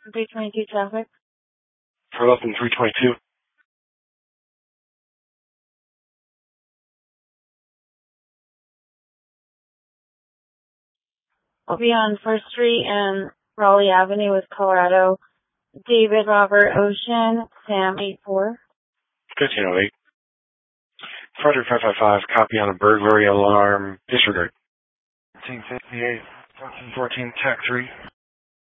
322 traffic. For less than 322. I'll be on First Street and Raleigh Avenue with Colorado. David Robert Ocean, Sam 84. 1508. Frederick 555, copy on a burglary alarm. Disregard. 1358, 1414, Tech 3.